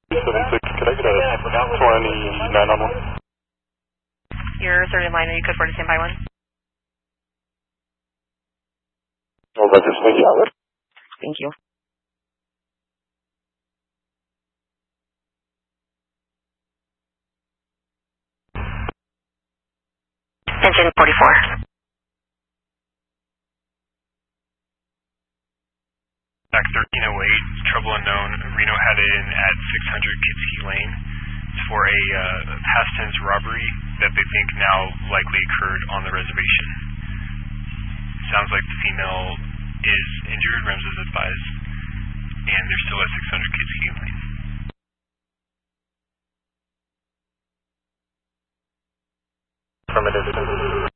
76, could I get a 29 on 1? You're third in line, are you code 4 to stand by 1? Oh, Roger, thank you. Thank you. Engine 44. Back 1308, trouble unknown. Reno had it in at 600 Kitski Lane. It's for a past tense robbery that they think now likely occurred on the reservation. Sounds like the female is injured, REMS is advised, and they're still at 600 Kitski Lane. Affirmative.